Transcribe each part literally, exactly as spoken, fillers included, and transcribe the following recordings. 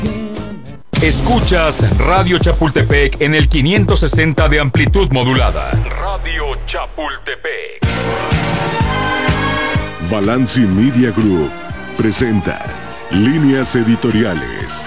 Escuchas Radio Chapultepec en el quinientos sesenta de amplitud modulada. Radio Chapultepec. Balanci Media Group presenta Líneas Editoriales.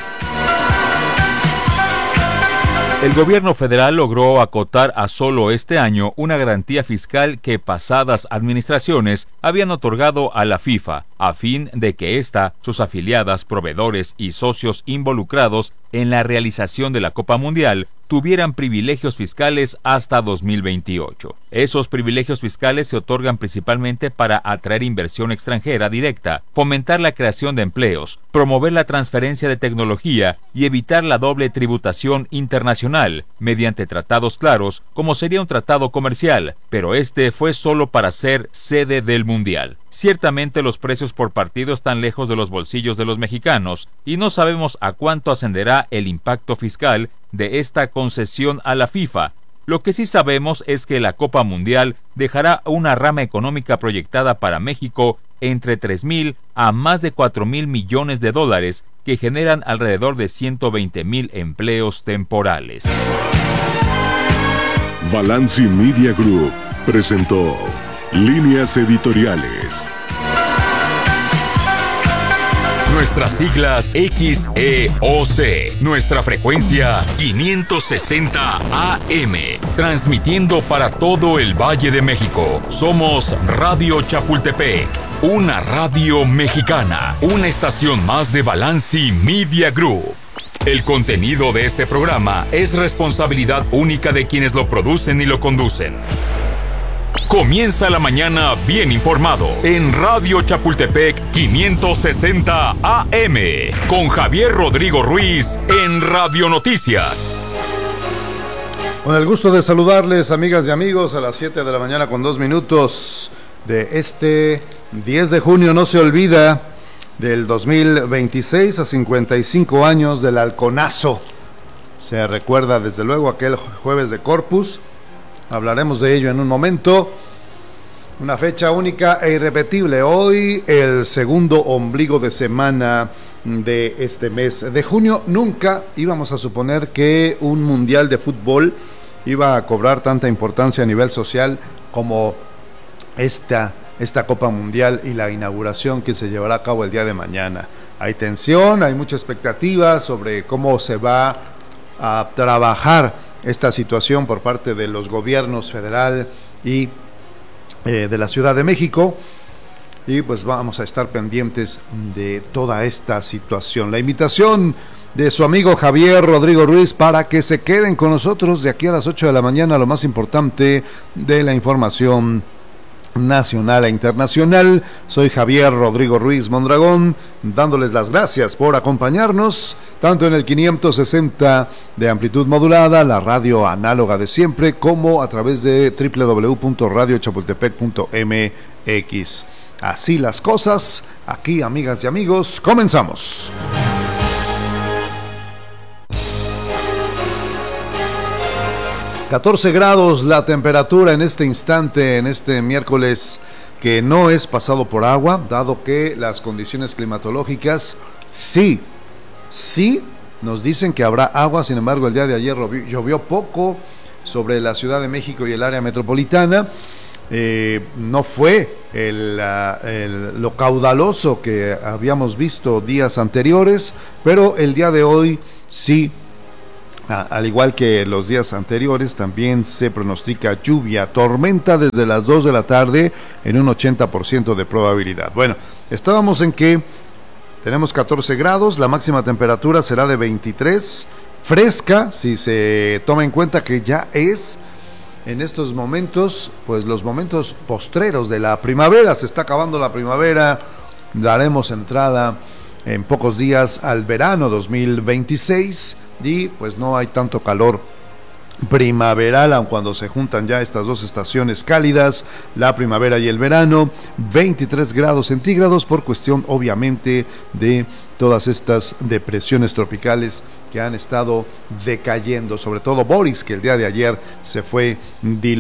El gobierno federal logró acotar a solo este año una garantía fiscal que pasadas administraciones habían otorgado a la FIFA, a fin de que ésta, sus afiliadas, proveedores y socios involucrados en la realización de la Copa Mundial tuvieran privilegios fiscales hasta dos mil veintiocho. Esos privilegios fiscales se otorgan principalmente para atraer inversión extranjera directa, fomentar la creación de empleos, promover la transferencia de tecnología y evitar la doble tributación internacional, mediante tratados claros, como sería un tratado comercial, pero este fue solo para ser sede del Mundial. Ciertamente los precios por partido están lejos de los bolsillos de los mexicanos y no sabemos a cuánto ascenderá el impacto fiscal de esta concesión a la FIFA. Lo que sí sabemos es que la Copa Mundial dejará una rama económica proyectada para México entre tres mil a más de cuatro mil millones de dólares, que generan alrededor de ciento veinte mil empleos temporales. Balanci Media Group presentó Líneas Editoriales. Nuestras siglas X E O C. Nuestra frecuencia quinientos sesenta A M. Transmitiendo para todo el Valle de México. Somos Radio Chapultepec, una radio mexicana. Una estación más de Balanci Media Group. El contenido de este programa es responsabilidad única de quienes lo producen y lo conducen. Comienza la mañana bien informado en Radio Chapultepec quinientos sesenta A M con Javier Rodrigo Ruiz en Radio Noticias. Con el gusto de saludarles, amigas y amigos, a las siete de la mañana con dos minutos de este diez de junio. No se olvida del dos mil veintiséis, a cincuenta y cinco años del halconazo. Se recuerda desde luego aquel jueves de Corpus. Hablaremos de ello en un momento. Una fecha única e irrepetible. Hoy, el segundo ombligo de semana de este mes de junio. Nunca íbamos a suponer que un mundial de fútbol iba a cobrar tanta importancia a nivel social como esta, esta Copa Mundial y la inauguración que se llevará a cabo el día de mañana. Hay tensión, hay mucha expectativa sobre cómo se va a trabajar esta situación por parte de los gobiernos federal y eh, de la Ciudad de México, y pues vamos a estar pendientes de toda esta situación. La invitación de su amigo Javier Rodrigo Ruiz para que se queden con nosotros de aquí a las ocho de la mañana, lo más importante de la información nacional e internacional. Soy Javier Rodrigo Ruiz Mondragón, dándoles las gracias por acompañarnos, tanto en el quinientos sesenta de amplitud modulada, la radio análoga de siempre, como a través de doble u doble u doble u punto radio chapultepec punto m x. Así las cosas, aquí, amigas y amigos, comenzamos. catorce grados la temperatura en este instante, en este miércoles que no es pasado por agua, dado que las condiciones climatológicas sí, sí nos dicen que habrá agua. Sin embargo, el día de ayer llovió, llovió poco sobre la Ciudad de México y el área metropolitana. Eh, no fue el, el, lo caudaloso que habíamos visto días anteriores, pero el día de hoy sí. Ah, al igual que los días anteriores, también se pronostica lluvia, tormenta desde las dos de la tarde en un ochenta por ciento de probabilidad. Bueno, estábamos en que tenemos catorce grados, la máxima temperatura será de veintitrés, fresca, si se toma en cuenta que ya es en estos momentos, pues los momentos postreros de la primavera. Se está acabando la primavera, daremos entrada en pocos días al verano dos mil veintiséis, y pues no hay tanto calor primaveral, aun cuando se juntan ya estas dos estaciones cálidas, la primavera y el verano. Veintitrés grados centígrados por cuestión obviamente de todas estas depresiones tropicales que han estado decayendo, sobre todo Boris, que el día de ayer se fue diluyendo.